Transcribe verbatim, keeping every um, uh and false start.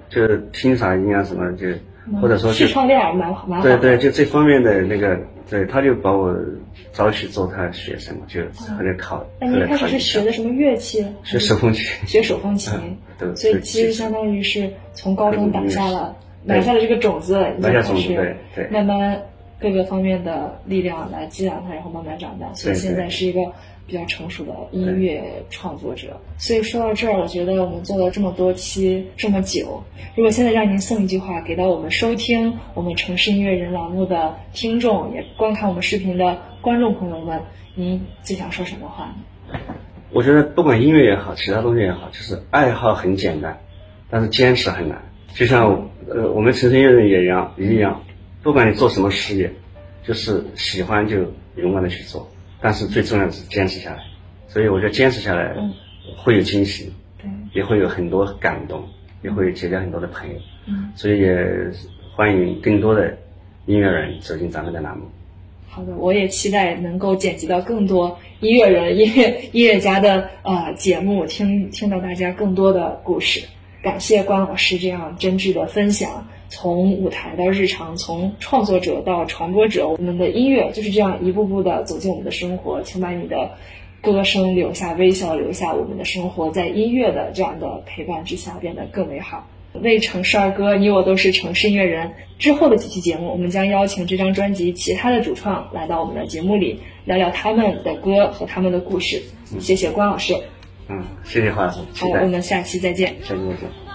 就是听啥音啊什么就。或者说视唱练耳蛮蛮好。 对对，就这方面的那个，对，他就把我招去做他的学生，就后来考。 那你一开始是学的什么乐器？ 学手风琴。 学手风琴， 对。 所以其实相当于是从高中打下了埋下了这个种子，你就开始慢慢各个方面的力量来滋养它，然后慢慢长大。所以现在是一个比较成熟的音乐创作者。所以说到这儿，我觉得我们做了这么多期这么久，如果现在让您送一句话给到我们收听我们城市音乐人栏目的听众，也观看我们视频的观众朋友们，您最想说什么话呢？ 我觉得不管音乐也好，其他东西也好，就是爱好很简单，但是坚持很难。就像呃我们城市音乐人也一样一样，不管你做什么事业，就是喜欢就勇敢的去做，但是最重要的是坚持下来。所以我觉得坚持下来会有惊喜， 对， 也会有很多感动，也会结交很多的朋友。 嗯， 所以也欢迎更多的音乐人走进咱们的栏目。 好的，我也期待能够剪辑到更多音乐人、音乐音乐家的呃节目，听听到大家更多的故事。感谢关老师这样真挚的分享，从舞台到日常，从创作者到传播者，我们的音乐就是这样一步步的走进我们的生活。请把你的歌声留下微笑，留下我们的生活在音乐的这样的陪伴之下变得更美好。为城市儿歌，你我都是城市音乐人。之后的几期节目，我们将邀请这张专辑其他的主创来到我们的节目里，聊聊他们的歌和他们的故事。谢谢关老师。 嗯，谢谢华老师。 好，我们下期再见。 下期再见。